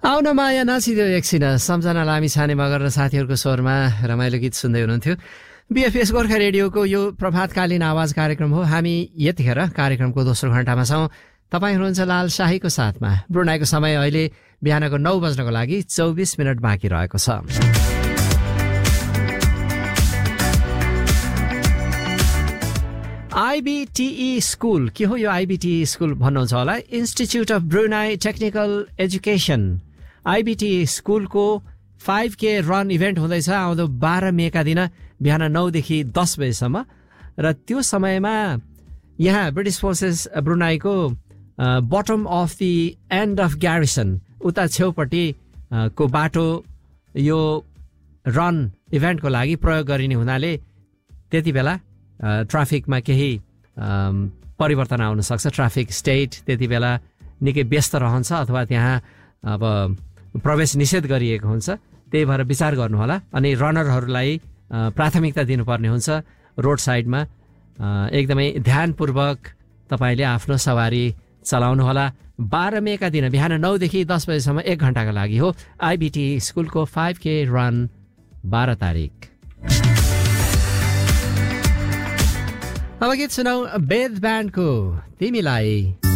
आउन माया नाचिदियो एकछिन सम्झना लामी छाने मगर र साथीहरूको स्वरमा रमाइलो गीत सुन्दै हुनुहुन्थ्यो। बीएफएस गोर्खा रेडियोको यो प्रभातकालीन आवाज कार्यक्रम हो। हामी यतिखेर कार्यक्रमको दोस्रो घण्टामा छौँ। तपाईँ हुनुहुन्छ लाल शाहीको साथमा। ब्रुनाईको समय अहिले बिहानको 9 बज्नको लागि 24 मिनट बाँकी रहेको छ। आईबीटीई स्कुल के हो यो? आईबीटीई स्कुल भन्नुहुन्छ होला, institute of Brunei technical education. आईबीटीई स्कुलको 5K रन इभेन्ट हुँदैछ आउँदो 12 मेका दिन बिहान 9 देखि 10 बजेसम्म। र त्यो समयमा यहाँ British forces ब्रुनाईको bottom of the and of garrison उता छेउपट्टि को बाटो यो रन इभेन्टको लागि प्रयोग गरिने हुनाले त्यति बेला ट्राफिकमा केही परिवर्तन आउन सक्छ। ट्राफिक स्टेट त्यति बेला निकै व्यस्त रहन्छ अथवा त्यहाँ अब प्रवेश निषेध गरिएको हुन्छ। त्यही भएर विचार गर्नुहोला अनि रनरहरूलाई प्राथमिकता दिनुपर्ने हुन्छ। रोड साइडमा एकदमै ध्यानपूर्वक तपाईँले आफ्नो सवारी चलाउनुहोला। 12 मेका दिन बिहान 9 देखि 10 बजेसम्म 1 घण्टाको लागि हो आईबीटी स्कुलको 5K रन 12 तारिक। अब गीत सुनाऊ वेद ब्यान्डको तिमीलाई।